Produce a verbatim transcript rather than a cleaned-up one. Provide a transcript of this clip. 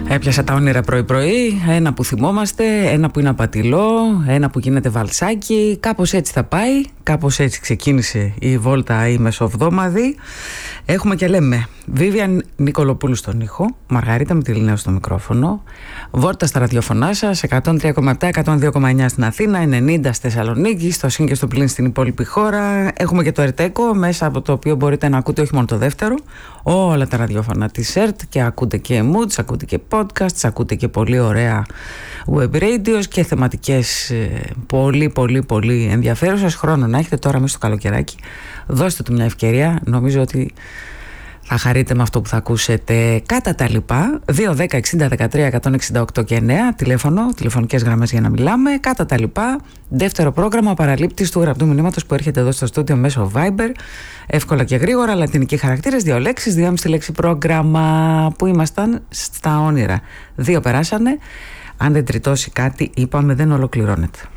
Έπιασα τα όνειρα πρωί-πρωί, ένα που θυμόμαστε, ένα που είναι απατηλό, ένα που γίνεται βαλσάκι. Κάπως έτσι θα πάει, κάπως έτσι ξεκίνησε η βόλτα η μεσοβδόμαδη. Έχουμε και λέμε Βίβιαν Νικολοπούλου στον ήχο, Μαργαρίτα Μητυλινέου στο μικρόφωνο, Βόρτα στα ραδιοφωνά σας, εκατόν τρία κόμμα επτά, εκατόν δύο κόμμα εννιά στην Αθήνα, ενενήντα στη Θεσσαλονίκη, στο συν και στο πλήν στην υπόλοιπη χώρα. Έχουμε και το Ερτέκο, μέσα από το οποίο μπορείτε να ακούτε όχι μόνο το δεύτερο, όλα τα ραδιόφωνα της ΕΡΤ, και ακούτε και moods, ακούτε και podcasts, ακούτε και πολύ ωραία web radios και θεματικές πολύ πολύ πολύ ενδιαφέρουσες. Χρόνο να έχετε τώρα μέσα στο καλοκαιράκι, δώστε του μια ευκαιρία, νομίζω ότι θα χαρείτε με αυτό που θα ακούσετε. Κατά τα λοιπά, δύο δέκα εξήντα δεκατρία εκατόν εξήντα οκτώ και εννέα, τηλέφωνο, τηλεφωνικές γραμμές για να μιλάμε. Κατά τα λοιπά, δεύτερο πρόγραμμα, παραλήπτης του γραπτού μηνύματος που έρχεται εδώ στο στούντιο μέσω Viber. Εύκολα και γρήγορα, λατινικοί χαρακτήρες, δύο λέξεις, διάμεση λέξη πρόγραμμα. Που ήμασταν στα όνειρα. Δύο περάσανε. Αν δεν τριτώσει κάτι, είπαμε, δεν ολοκληρώνεται.